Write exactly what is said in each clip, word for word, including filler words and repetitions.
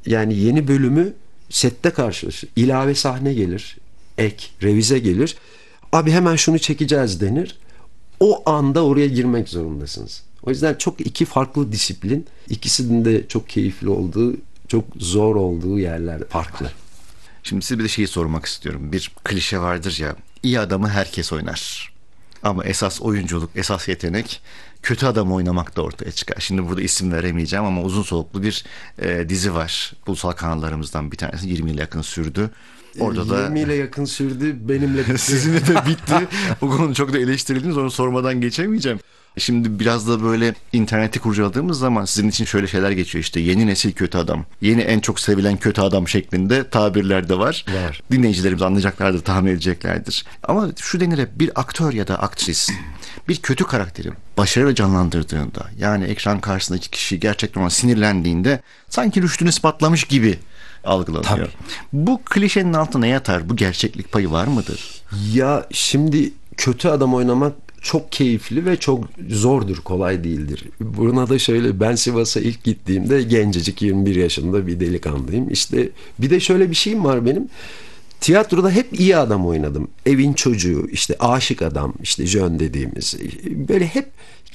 yani yeni bölümü sette karşılaşır. İlave sahne gelir, ek, revize gelir. Abi hemen şunu çekeceğiz denir. O anda oraya girmek zorundasınız. O yüzden çok iki farklı disiplin. İkisinin de çok keyifli olduğu, çok zor olduğu yerler farklı. Şimdi size bir de şeyi sormak istiyorum. Bir klişe vardır ya, iyi adamı herkes oynar. Ama esas oyunculuk, esas yetenek kötü adam oynamak da ortaya çıkar. Şimdi burada isim veremeyeceğim ama uzun soluklu bir e, dizi var. Ulusal kanallarımızdan bir tanesi yirmi yıl yakın sürdü. Orada da yirmi ile yakın sürdü, benimle bitti. Sizinle de bitti. Bu konu çok da eleştirildiniz, onu sormadan geçemeyeceğim. Şimdi biraz da böyle interneti kurcaladığımız zaman sizin için şöyle şeyler geçiyor, işte yeni nesil kötü adam, yeni en çok sevilen kötü adam şeklinde tabirler de var. Var. Dinleyicilerimiz anlayacaklardır, tahmin edeceklerdir. Ama şu denir hep, bir aktör ya da aktris bir kötü karakteri başarıyla canlandırdığında, yani ekran karşısındaki kişi gerçekten ona sinirlendiğinde sanki rüştünü ispatlamış gibi algılanıyor. Tabii. Bu klişenin altına ne yatar? Bu gerçeklik payı var mıdır? Ya şimdi kötü adam oynamak çok keyifli ve çok zordur, kolay değildir. Buna da şöyle, ben Sivas'a ilk gittiğimde gencecik yirmi bir yaşında bir delikanlıyım. İşte bir de şöyle bir şeyim var benim. Tiyatroda hep iyi adam oynadım. Evin çocuğu, işte aşık adam, işte jön dediğimiz. Böyle hep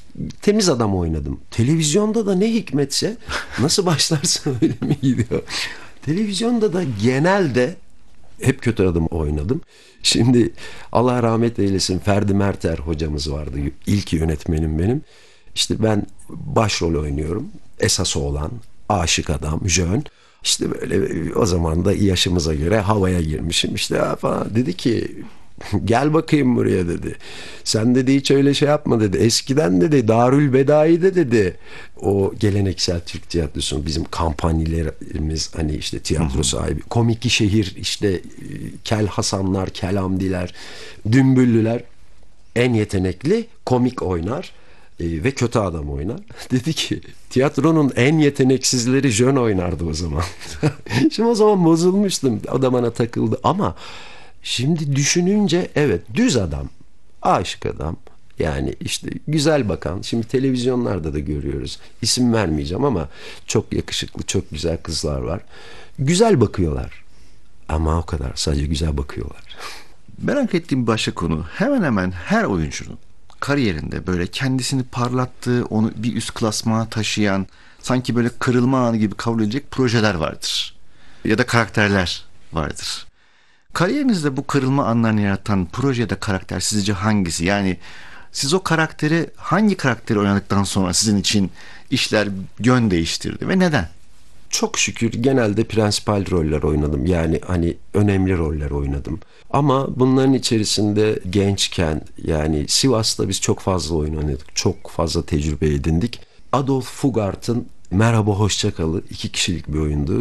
temiz adam oynadım. Televizyonda da ne hikmetse, nasıl başlarsa öyle mi gidiyor? Televizyonda da genelde hep kötü adam oynadım. Şimdi Allah rahmet eylesin, Ferdi Merter hocamız vardı. İlk yönetmenim benim. İşte ben başrol oynuyorum. Esas olan aşık adam, jön. İşte böyle o zaman da yaşımıza göre havaya girmişim. İşte falan dedi ki, gel bakayım buraya dedi. Sen dedi hiç öyle şey yapma dedi. Eskiden dedi Darül Bedai'de dedi, o geleneksel Türk tiyatrosunun bizim kampanyalarımız, hani işte tiyatro sahibi, Komiki Şehir, işte Kel Hasanlar, Kel Hamdiler, Dümbüllüler, en yetenekli komik oynar ve kötü adam oynar. Dedi ki tiyatronun en yeteneksizleri jön oynardı o zaman. Şimdi o zaman bozulmuştum. O da bana takıldı ama şimdi düşününce evet, düz adam, aşık adam, yani işte güzel bakan, şimdi televizyonlarda da görüyoruz, isim vermeyeceğim ama çok yakışıklı, çok güzel kızlar var, güzel bakıyorlar ama o kadar, sadece güzel bakıyorlar. Merak ettiğim başka konu, hemen hemen her oyuncunun kariyerinde böyle kendisini parlattığı, onu bir üst klasmana taşıyan, sanki böyle kırılma anı gibi kabul edilecek projeler vardır ya da karakterler vardır. Kariyerinizde bu kırılma anlarını yaratan proje ya da karakter sizce hangisi? Yani siz o karakteri, hangi karakteri oynadıktan sonra sizin için işler yön değiştirdi ve neden? Çok şükür genelde prensipal roller oynadım. Yani hani önemli roller oynadım. Ama bunların içerisinde gençken, yani Sivas'ta biz çok fazla oyun oynadık. Çok fazla tecrübe edindik. Adolf Fugart'ın Merhaba Hoşça Kal'ı iki kişilik bir oyundu.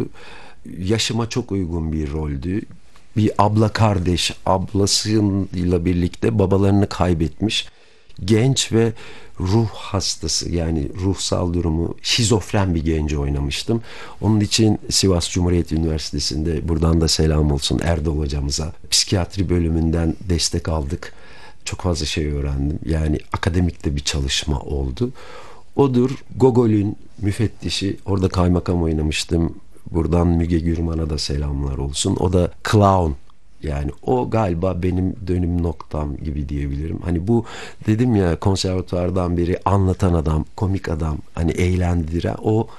Yaşıma çok uygun bir roldü. Bir abla kardeş, ablasıyla birlikte babalarını kaybetmiş genç ve ruh hastası, yani ruhsal durumu şizofren bir genci oynamıştım. Onun için Sivas Cumhuriyet Üniversitesi'nde, buradan da selam olsun Erdal hocamıza, psikiyatri bölümünden destek aldık. Çok fazla şey öğrendim. Yani akademikte bir çalışma oldu. Odur, Gogol'ün müfettişi, orada kaymakam oynamıştım. Buradan Müge Gürman'a da selamlar olsun. O da clown. Yani o galiba benim dönüm noktam gibi diyebilirim. Hani bu dedim ya, konservatuvardan beri anlatan adam, komik adam, hani eğlendiren, o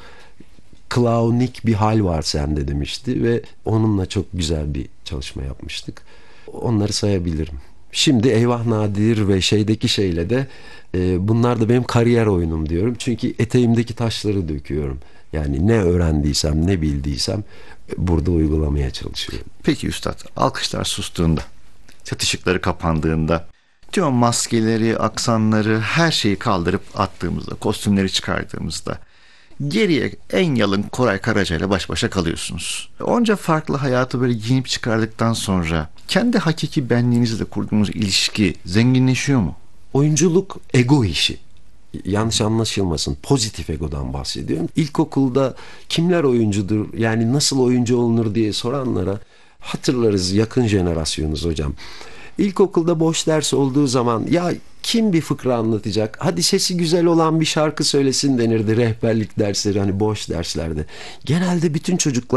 clownik bir hal var sende demişti ve onunla çok güzel bir çalışma yapmıştık. Onları sayabilirim. Şimdi Eyvah Nadir ve şeydeki şeyle de e, bunlar da benim kariyer oyunum diyorum. Çünkü eteğimdeki taşları döküyorum. Yani ne öğrendiysem, ne bildiysem burada uygulamaya çalışıyorum. Peki üstad, alkışlar sustuğunda, set ışıkları kapandığında, tüm o maskeleri, aksanları, her şeyi kaldırıp attığımızda, kostümleri çıkardığımızda geriye en yalın Koray Karaca ile baş başa kalıyorsunuz. Onca farklı hayatı böyle giyinip çıkardıktan sonra kendi hakiki benliğinizle kurduğunuz ilişki zenginleşiyor mu? Oyunculuk ego işi. Yanlış anlaşılmasın, pozitif egodan bahsediyorum. İlkokulda kimler oyuncudur, yani nasıl oyuncu olunur diye soranlara hatırlarız, yakın jenerasyonuz hocam. İlkokulda boş ders olduğu zaman ya kim bir fıkra anlatacak, hadi sesi güzel olan bir şarkı söylesin denirdi rehberlik dersleri, hani boş derslerde. Genelde bütün çocuklar